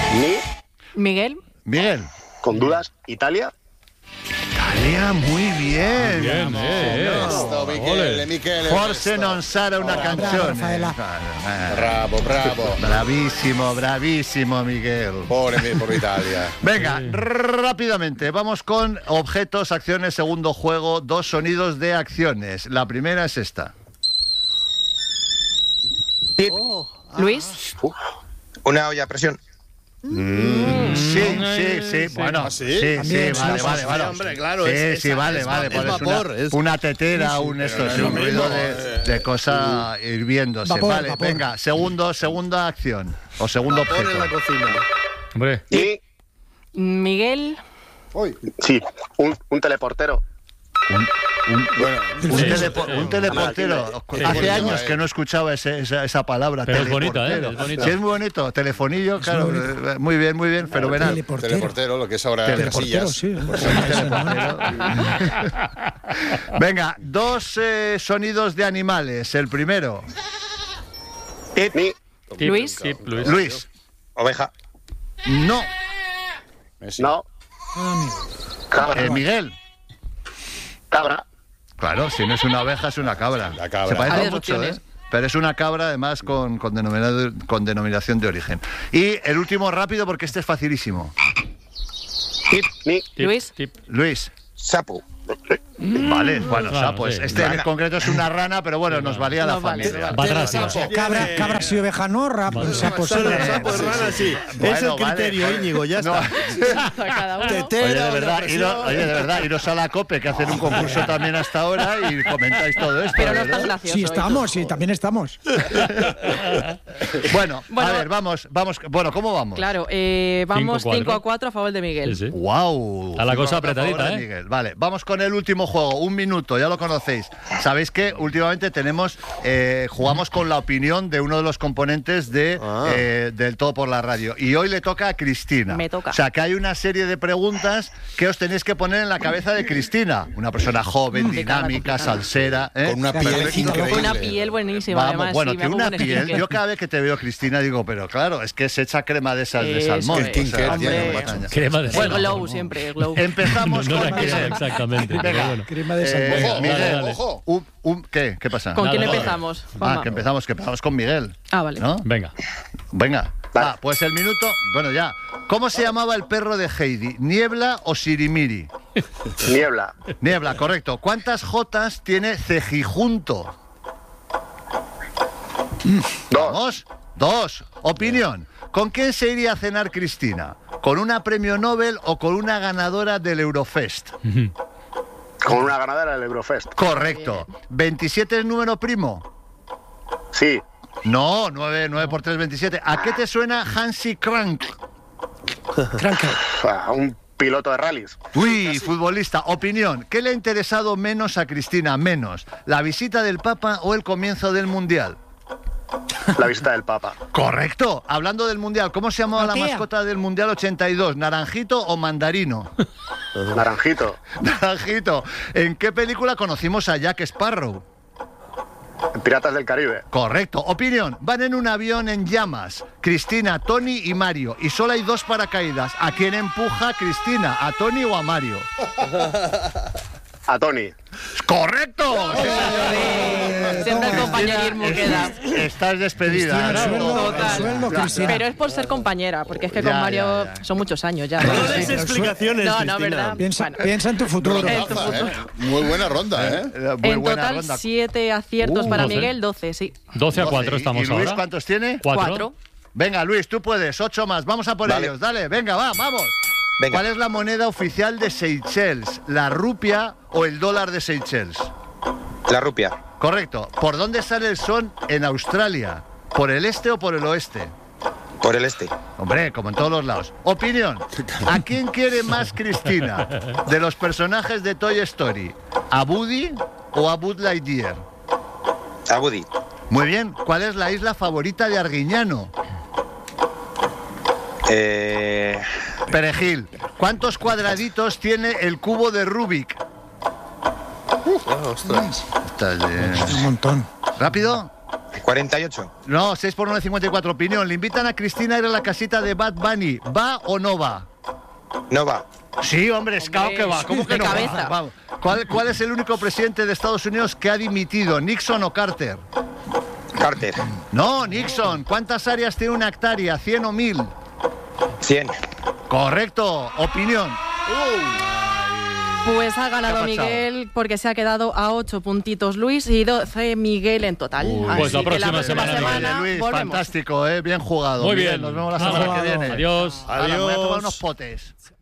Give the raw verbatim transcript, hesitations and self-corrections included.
Ni. Miguel. Miguel. Con dudas, Italia. Italia, muy bien. Muy bien, Vamos. eh, Esto, Michele, Michele. Forse esto. non sarà una Oh, canzone. Rafaela. Bravo, bravo. Bravísimo, bravísimo, Miguel. Pobre mi, por Italia. Venga, rápidamente, vamos con objetos, acciones, segundo juego, dos sonidos de acciones. La primera es esta. Luis. Uf. Una olla a presión. Mm, sí, sí, sí, sí. bueno, ¿Ah, sí? sí, sí, También, vale, sí, vale, sí, vale. hombre, claro, Sí, es- sí, es- vale, es vale, va- pues es es una, vapor, es- una tetera, un esto, pero sí, no un es lo ruido mismo, de, eh. de cosa hirviéndose. Vapor, Vale, vapor. venga, segundo, segunda acción o segundo Vapor objeto. en la cocina. Hombre, Ni. Miguel. Uy. Sí, un, un teleportero. Un, un- Bueno, un Sí, telepo- sí, un sí. teleportero. Sí, Hace bonito, años eh. que no escuchaba ese- esa, esa palabra. Pero es bonita, teleportero. ¿eh? Es bonita. Sí, es muy bonito. Telefonillo, claro. muy bonito. eh, Muy bien, muy bien, fenomenal. Teleportero. teleportero, lo que es ahora Teleportero, casillas. sí. Venga, dos eh, sonidos de animales. El primero, Ni. tip, Luis. tip, Luis. Luis. Oveja. No. Messi. No. Cabra. Eh, Miguel. Cabra. Claro, si no es una oveja, es una cabra. La cabra. Se parece Varias mucho, ¿eh? opciones. Pero es una cabra, además, con, con, denominado- con denominación de origen. Y el último rápido, porque este es facilísimo. Ni. Tip, Luis. tip. Luis. Sapo. Vale, bueno, Claro, sapos. sí. Este en Rana. concreto es una rana, pero bueno, nos valía la Nos vale. familia. Va atrás, sí. Cabra, cabras y oveja no, rap, sapo sí. Solo sapo, rana, sí. Bueno, es el vale. criterio, Íñigo, ya No. está. Cada uno. Tetera, Oye, de olla verdad, a presión. iros, oye, de verdad, iros a la COPE, que hacen un concurso también hasta ahora y comentáis todo esto. Pero no ¿verdad? estás gracioso. Sí, estamos, sí, también estamos. Bueno, Bueno. a ver, vamos, vamos. Bueno, ¿cómo vamos? Claro, eh, vamos Cinco, cuatro. cinco a cuatro a favor de Miguel. Sí, sí. ¡Wow! Está la cosa A favor de apretadita, ¿eh? Miguel. Vale, vamos con el último juego. Un minuto, ya lo conocéis. Sabéis que últimamente tenemos, eh, jugamos con la opinión de uno de los componentes de Ah. eh, del Todo por la Radio. Y hoy le toca a Cristina. Me toca. O sea, que hay una serie de preguntas que os tenéis que poner en la cabeza de Cristina. Una persona joven, Complicada, dinámica, complicada. salsera. ¿eh? Con una piel Perfecto. increíble. Una piel buenísima, Vamos, además. bueno, sí, me tiene pongo una en piel. skincare. Yo cada vez que te veo, Cristina, digo, pero claro, es que se echa crema de esas de Es salmón. que o sea, skincare tiene, hombre, macho. Crema de El salmón. glow siempre, el glow. Empezamos No, no con la crema, Miguel. exactamente. pero Venga. bueno. Crema de Eh, salmón. Ojo, Miguel, dale, dale. ojo. un- un- ¿qué? ¿Qué pasa? ¿Con Nada, quién nada. empezamos? Ah, Juanma? que empezamos, que empezamos con Miguel. Ah, vale. ¿No? Venga. Venga. Vale. Ah, pues el minuto. Bueno, ya. ¿Cómo se llamaba el perro de Heidi? ¿Niebla o Sirimiri? Niebla. Niebla, correcto. ¿Cuántas jotas tiene Cejijunto? Dos. Dos. Dos. Opinión. ¿Con quién se iría a cenar Cristina? ¿Con una premio Nobel o con una ganadora del Eurofest? Con una ganadera del Eurofest. Correcto. ¿veintisiete es número primo? Sí. No, nueve, nueve por tres, veintisiete. ¿A qué te suena Hansi Crank? Cranker. Ah, un piloto de rallies. Uy, futbolista. Opinión. ¿Qué le ha interesado menos a Cristina? Menos. ¿La visita del Papa o el comienzo del Mundial? La visita del Papa. Correcto. Hablando del Mundial, ¿cómo se llamaba la Matea. mascota del Mundial ochenta y dos? ¿Naranjito o Mandarino? Naranjito. Naranjito. ¿En qué película conocimos a Jack Sparrow? Piratas del Caribe. Correcto. Opinión. Van en un avión en llamas. Cristina, Tony y Mario. Y solo hay dos paracaídas. ¿A quién empuja Cristina? ¿A Tony o a Mario? A Tony. ¡Correcto! Siempre el compañerismo queda. Estás despedida. Cristina, ¿no? sueldo, Total. sueldo, Cristina. Pero es por ser compañera, porque es que con Ya, Mario ya, ya. son muchos años ya. No Sí, des pero explicaciones, No, no, Cristina. ¿verdad? Piensa, Bueno. piensa en tu futuro. Rondaza, tu futuro. ¿eh? Muy buena ronda, ¿eh? Eh, Muy En buena total, ronda. siete aciertos Uh, para doce. Miguel, doce, sí. doce a cuatro ¿Y- estamos ¿Y Luis ahora. cuántos tiene? Cuatro. Cuatro. Venga, Luis, tú puedes. Ocho más. Vamos a por Vale. ellos. Dale, venga, va, vamos. Venga. ¿Cuál es la moneda oficial de Seychelles? ¿La rupia o el dólar de Seychelles? La rupia. Correcto. ¿Por dónde sale el sol en Australia? ¿Por el este o por el oeste? Por el este. Hombre, como en todos los lados. Opinión. ¿A quién quiere más Cristina? De los personajes de Toy Story. ¿A Woody o a Buzz Lightyear? A Woody. Muy bien. ¿Cuál es la isla favorita de Arguiñano? Eh, Perejil. ¿Cuántos cuadraditos tiene el cubo de Rubik? ostras. Estás, eh, Un montón. ¿Rápido? cuarenta y ocho. No, seis por nueve, cincuenta y cuatro. Opinión. Le invitan a Cristina a ir a la casita de Bad Bunny. ¿Va o no va? No va. Sí, hombre, es claro que va. ¿Cómo que de no va? cabeza. Vamos. ¿Cuál, ¿Cuál es el único presidente de Estados Unidos que ha dimitido? ¿Nixon o Carter? Carter. No, Nixon. ¿Cuántas áreas tiene una hectárea? ¿cien o mil? cien. Correcto. Opinión. Pues ha ganado ¿Qué ha pasado? Miguel porque se ha quedado a ocho puntitos Luis y doce Miguel en total. Uy, Así pues la que próxima semana, Vale, Luis, volvemos. fantástico, ¿eh? Bien jugado. Muy Miguel, bien. nos vemos la Bien semana que jugado. viene. Adiós. Hala, me voy a tomar Adiós. unos potes.